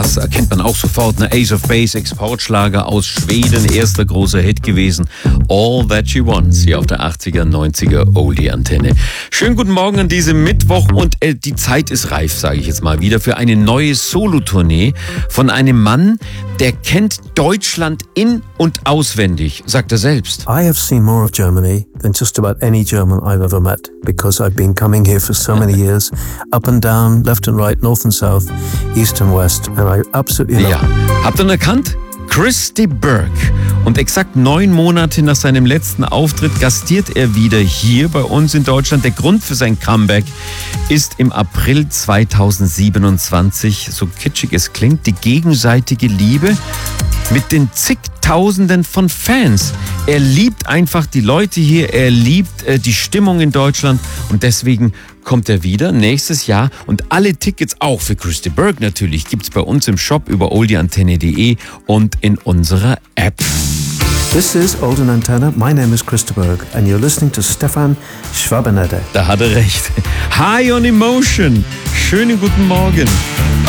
das erkennt man auch sofort. Eine Ace of Base, Exportschlager aus Schweden, erster großer Hit gewesen. All That She Wants, hier auf der 80er, 90er Oldie-Antenne. Schönen guten Morgen an diesem Mittwoch und die Zeit ist reif, sage ich jetzt mal wieder, für eine neue Solo-Tournee von einem Mann, der kennt Deutschland in- und auswendig, sagt er selbst. I have seen more of Germany than just about any German I've ever met, because I've been coming here for so many years, up and down, left and right, north and south, east and west, and I absolutely love it. Ja, habt ihr ihn erkannt? Christy Burke. Und exakt 9 Monate nach seinem letzten Auftritt gastiert er wieder hier bei uns in Deutschland. Der Grund für sein Comeback ist im April 2027, so kitschig es klingt, die gegenseitige Liebe mit den zigtausenden von Fans. Er liebt einfach die Leute hier, er liebt die Stimmung in Deutschland und deswegen kommt er wieder nächstes Jahr und alle Tickets, auch für Christy Burke natürlich, gibt's bei uns im Shop über oldieantenne.de und in unserer App. This is Olden Antenne. My name is Christy Burke and you're listening to Stefan Schwabeneder. Da hat er recht. High on Emotion. Schönen guten Morgen.